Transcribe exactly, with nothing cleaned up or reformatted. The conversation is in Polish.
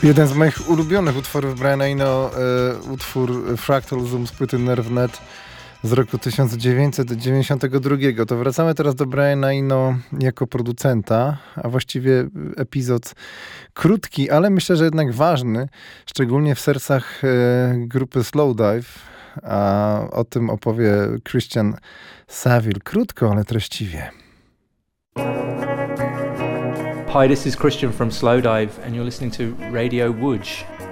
Jeden z moich ulubionych utworów Briana Eno, e, utwór Fractal Zoom z płyty Nervenet z roku tysiąc dziewięćset dziewięćdziesiątego drugiego. To wracamy teraz do Briana Eno jako producenta, a właściwie epizod krótki, ale myślę, że jednak ważny, szczególnie w sercach e, grupy Slowdive, a o tym opowie Christian Saville. Krótko, ale treściwie. Hi, this is Christian from Slowdive and you're listening to Radio Łódź.